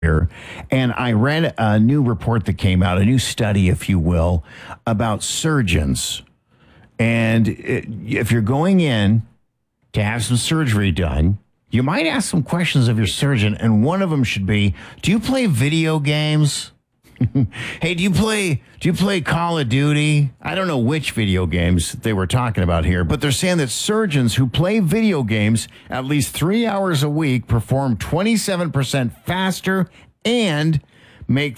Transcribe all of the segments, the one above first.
here. And I read a new report that came out, a new study, if you will, about surgeons. And if you're going in to have some surgery done, you might ask some questions of your surgeon. And one of them should be, do you play video games? Hey, do you play Call of Duty? I don't know which video games they were talking about here, but they're saying that surgeons who play video games at least 3 hours a week perform 27% faster and make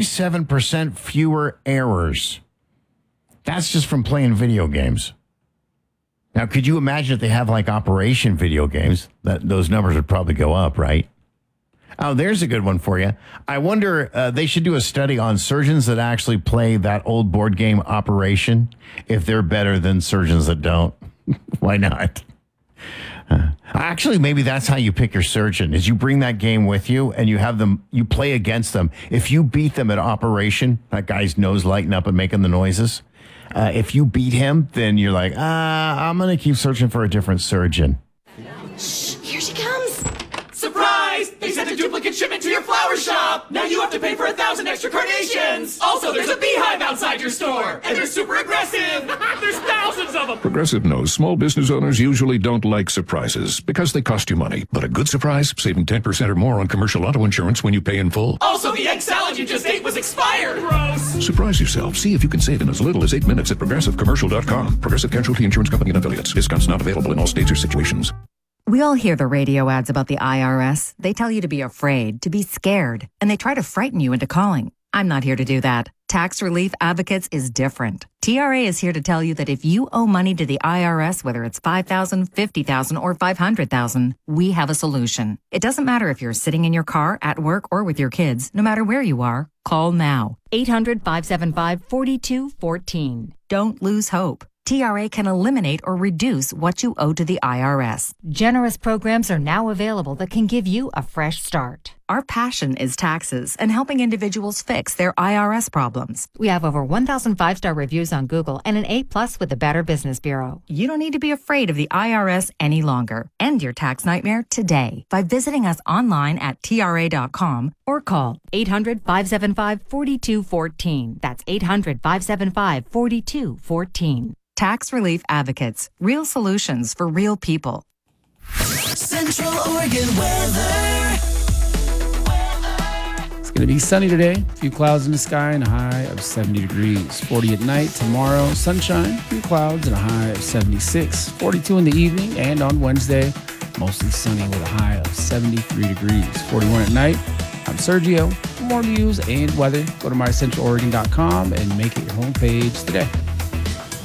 37% fewer errors. That's just from playing video games. Now, could you imagine if they have like operation video games? Those numbers would probably go up, right? Oh, there's a good one for you. I wonder, they should do a study on surgeons that actually play that old board game Operation, if they're better than surgeons that don't. Why not? Actually, maybe that's how you pick your surgeon, is you bring that game with you and you play against them. If you beat them at Operation, that guy's nose lighting up and making the noises. If you beat him, then you're like, I'm going to keep searching for a different surgeon. Shh, here she comes. Surprise! They sent a duplicate shipment to your flower shop! Now you have to pay for 1,000 extra carnations! Also, there's a beehive outside your store! And they're super aggressive! There's thousands of them! Progressive knows small business owners usually don't like surprises because they cost you money. But a good surprise, saving 10% or more on commercial auto insurance when you pay in full. Also, the egg salad you just ate was expired! Gross! Surprise yourself. See if you can save in as little as 8 minutes at progressivecommercial.com. Progressive Casualty Insurance Company and Affiliates. Discounts not available in all states or situations. We all hear the radio ads about the IRS. They tell you to be afraid, to be scared, and they try to frighten you into calling. I'm not here to do that. Tax Relief Advocates is different. TRA is here to tell you that if you owe money to the IRS, whether it's $5,000, $50,000, or $500,000, we have a solution. It doesn't matter if you're sitting in your car, at work, or with your kids. No matter where you are, call now. 800-575-4214. Don't lose hope. TRA can eliminate or reduce what you owe to the IRS. Generous programs are now available that can give you a fresh start. Our passion is taxes and helping individuals fix their IRS problems. We have over 1,000 5-star reviews on Google and an A+ with the Better Business Bureau. You don't need to be afraid of the IRS any longer. End your tax nightmare today by visiting us online at TRA.com or call 800-575-4214. That's 800-575-4214. Tax Relief Advocates. Real solutions for real people. Central Oregon weather. It's going to be sunny today. A few clouds in the sky and a high of 70 degrees. 40 at night. Tomorrow, sunshine, a few clouds and a high of 76. 42 in the evening. And on Wednesday, mostly sunny with a high of 73 degrees. 41 at night. I'm Sergio. For more news and weather, go to mycentraloregon.com and make it your homepage today.